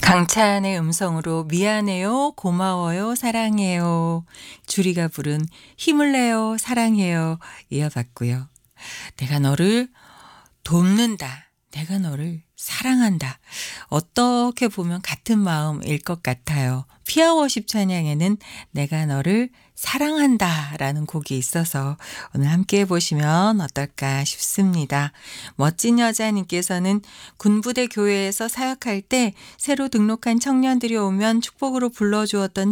강찬의 음성으로 미안해요, 고마워요, 사랑해요. 주리가 부른 힘을 내요, 사랑해요 이어봤고요. 내가 너를 돕는다. 내가 너를 사랑한다. 어떻게 보면 같은 마음일 것 같아요. 피아워십 찬양에는 내가 너를 사랑한다 라는 곡이 있어서 오늘 함께 해보시면 어떨까 싶습니다. 멋진 여자님께서는 군부대 교회에서 사역할 때 새로 등록한 청년들이 오면 축복으로 불러주었던